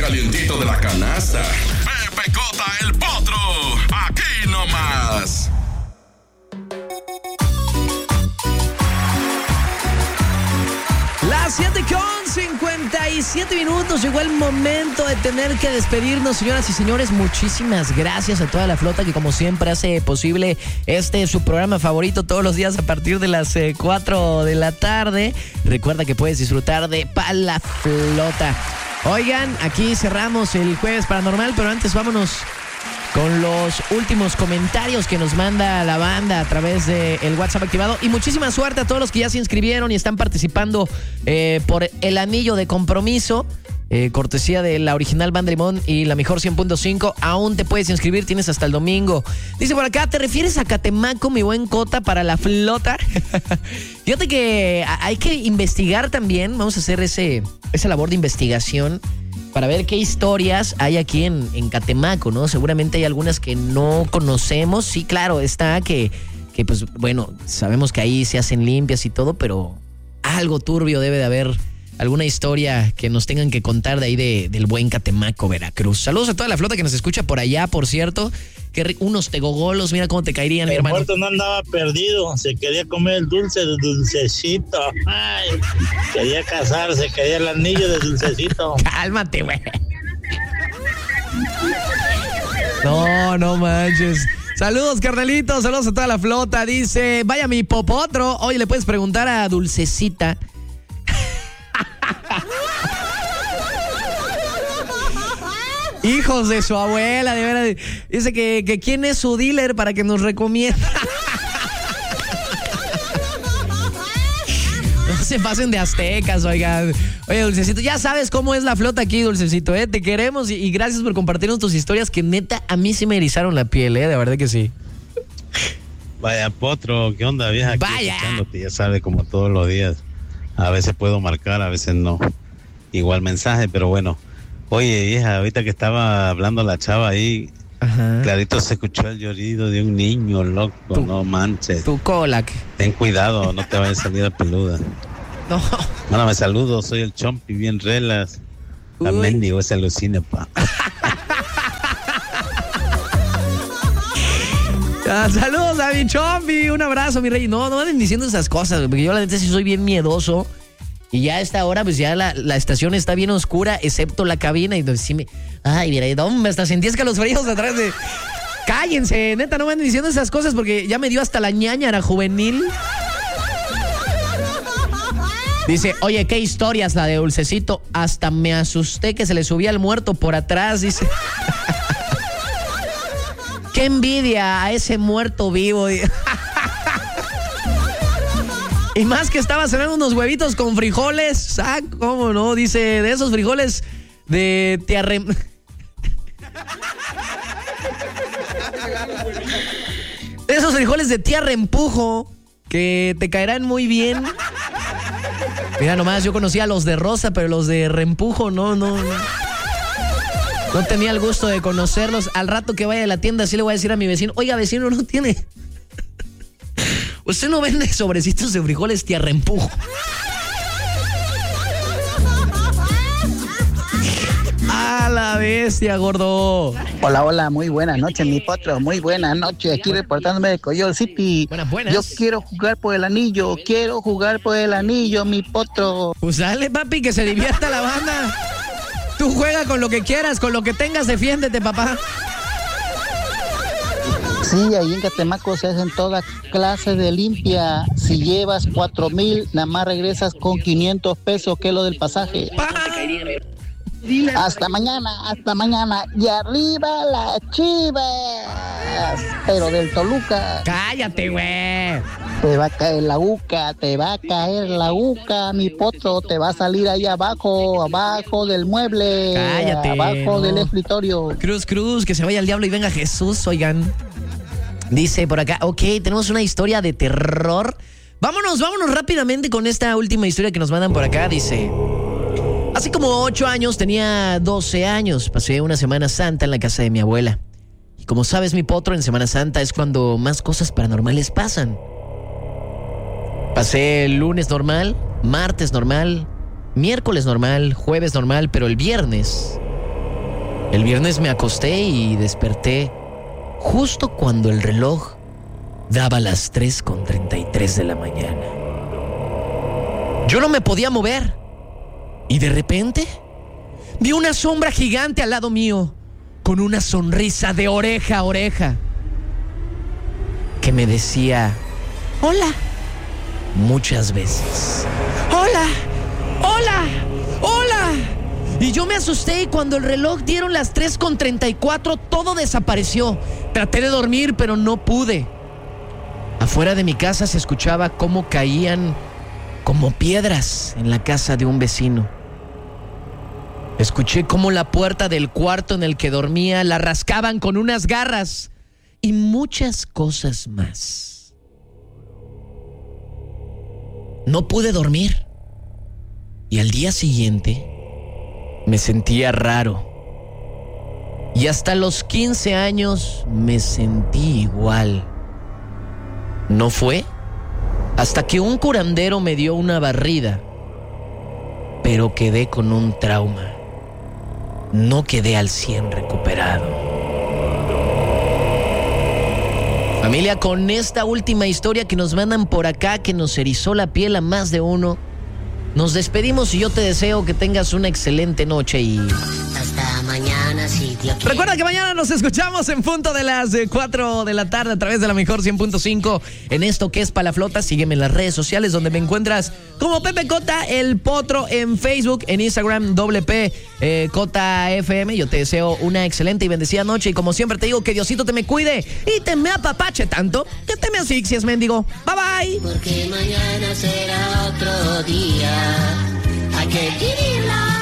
calientito de la canasta. Pepe Cota, el Potro. Aquí nomás. Las 7:57 minutos. Llegó el momento de tener que despedirnos, señoras y señores. Muchísimas gracias a toda la flota que, como siempre, hace posible su programa favorito todos los días a partir de las 4 de la tarde. Recuerda que puedes disfrutar de Pa' la Flota. Oigan, aquí cerramos el Jueves Paranormal, pero antes vámonos con los últimos comentarios que nos manda la banda a través del WhatsApp activado. Y muchísima suerte a todos los que ya se inscribieron y están participando por el anillo de compromiso, cortesía de la original Banda Limón y la mejor 100.5. Aún te puedes inscribir, tienes hasta el domingo. Dice por acá, ¿te refieres a Catemaco, mi buen Cota, para la flota? Fíjate que hay que investigar también. Vamos a hacer esa labor de investigación para ver qué historias hay aquí en Catemaco, ¿no? Seguramente hay algunas que no conocemos. Sí, claro, está que pues, bueno, sabemos que ahí se hacen limpias y todo, pero algo turbio debe de haber. Alguna historia que nos tengan que contar de ahí del buen Catemaco, Veracruz. Saludos a toda la flota que nos escucha por allá, por cierto. Unos tegogolos, mira cómo te caerían, mi hermano. El muerto no andaba perdido, se quería comer el dulcecito. Ay, quería casarse, quería el anillo de dulcecito. Cálmate, güey. No manches. Saludos, carnalitos, saludos a toda la flota. Dice, vaya mi popotro. Oye, le puedes preguntar a Dulcecita. Hijos de su abuela, de veras. Dice que quién es su dealer para que nos recomienda. No se pasen de aztecas, oigan. Oye, Dulcecito, ya sabes cómo es la flota aquí, Dulcecito, ¿eh? Te queremos y gracias por compartirnos tus historias que neta a mí sí me erizaron la piel, ¿eh? De verdad que sí. Vaya, Potro, ¿qué onda, vieja? Aquí vaya. Ya sabe, como todos los días. A veces puedo marcar, a veces no. Igual mensaje, pero bueno. Oye, vieja, ahorita que estaba hablando la chava ahí, ajá, clarito se escuchó el llorido de un niño, loco, no manches. Tu cola. Ten cuidado, no te vayas a salir a peluda. No. Mándame saludos, soy el Chompi, bien relas. La mendigo ese alucine, pa. Saludos a mi Chompi, un abrazo, mi rey. No anden diciendo esas cosas, porque yo la neta sí soy bien miedoso. Y ya a esta hora, pues ya la estación está bien oscura, excepto la cabina. Y sí ay, mira, hombre, hasta sentí escalofríos atrás de... Cállense, neta, no me anden diciendo esas cosas porque ya me dio hasta la ñáñara juvenil. Dice, oye, qué historias la de Dulcecito. Hasta me asusté que se le subía el muerto por atrás, dice. Qué envidia a ese muerto vivo. Y más que estaba cenando unos huevitos con frijoles. Ah, ¿cómo no? Dice, de esos frijoles de tía de esos frijoles de tía Reempujo, que te caerán muy bien. Mira nomás, yo conocía a los de Rosa, pero los de Reempujo no tenía el gusto de conocerlos. Al rato que vaya a la tienda, así le voy a decir a mi vecino, oiga, vecino, no tiene... Usted no vende sobrecitos de frijoles tía Reempujo. A la bestia, gordo. Hola, muy buenas noches, mi potro. Muy buenas noches. Aquí reportándome de Coyote City. Buenas. Yo quiero jugar por el anillo, mi potro. Pues dale, papi, que se divierta la banda. Tú juega con lo que quieras, con lo que tengas, defiéndete, papá. Sí, ahí en Catemaco se hacen toda clase de limpia. Si llevas 4,000, nada más regresas con 500 pesos, que es lo del pasaje. Hasta mañana. Y arriba las Chivas, pero del Toluca. Cállate, güey. Te va a caer la uca, mi potro. Te va a salir ahí abajo del mueble. Cállate. Abajo del escritorio. Cruz, que se vaya al diablo y venga Jesús, oigan. Dice por acá, ok, tenemos una historia de terror. Vámonos rápidamente con esta última historia que nos mandan por acá. Dice, hace como 8 años, tenía 12 años, pasé una Semana Santa en la casa de mi abuela. Y como sabes, mi potro, en Semana Santa es cuando más cosas paranormales pasan. Pasé el lunes normal, martes normal, miércoles normal, jueves normal, pero el viernes El viernes me acosté y desperté justo cuando el reloj daba las 3:33 de la mañana. Yo no me podía mover y de repente vi una sombra gigante al lado mío con una sonrisa de oreja a oreja que me decía hola muchas veces. Hola, hola, hola. Y yo me asusté y cuando el reloj dieron las 3:34 todo desapareció. Traté de dormir pero no pude. Afuera de mi casa se escuchaba cómo caían como piedras en la casa de un vecino. Escuché cómo la puerta del cuarto en el que dormía la rascaban con unas garras y muchas cosas más. No pude dormir y al día siguiente me sentía raro. Y hasta los 15 años me sentí igual. No fue hasta que un curandero me dio una barrida, pero quedé con un trauma. No quedé al 100 recuperado. Familia, con esta última historia que nos mandan por acá, que nos erizó la piel a más de uno, nos despedimos y yo te deseo que tengas una excelente noche y hasta mañana, si Dios quiere. Recuerda que mañana nos escuchamos en punto de las 4 de la tarde a través de la mejor 100.5 en esto que es Palaflota. Sígueme en las redes sociales donde me encuentras como Pepe Cota, el Potro, en Facebook, en Instagram, WP Cota FM. Yo te deseo una excelente y bendecida noche y como siempre te digo que Diosito te me cuide y te me apapache tanto que te me asfixies, mendigo. Bye bye. Porque mañana será otro día. Hay que vivirla.